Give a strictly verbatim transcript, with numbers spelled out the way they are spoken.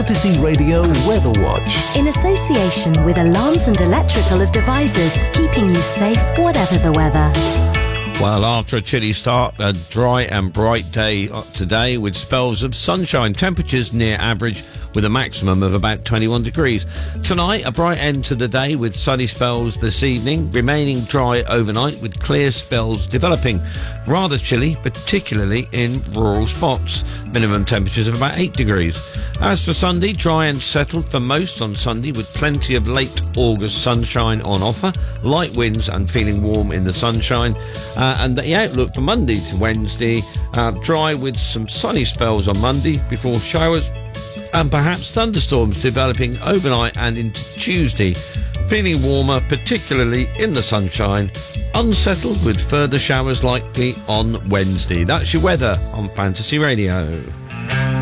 Fantasy Radio Weather Watch. In association with Alarms and Electrical Devices, keeping you safe whatever the weather. Well, after a chilly start, a dry and bright day today with spells of sunshine. Temperatures near average with a maximum of about twenty-one degrees. Tonight, a bright end to the day with sunny spells this evening, remaining dry overnight with clear spells developing. Rather chilly, particularly in rural spots. Minimum temperatures of about eight degrees. As for Sunday, dry and settled for most on Sunday with plenty of late August sunshine on offer, light winds and feeling warm in the sunshine. Uh, and the outlook for Monday to Wednesday, uh, dry with some sunny spells on Monday before showers and perhaps thunderstorms developing overnight and into Tuesday. Feeling warmer, particularly in the sunshine. Unsettled with further showers likely on Wednesday. That's your weather on Fantasy Radio.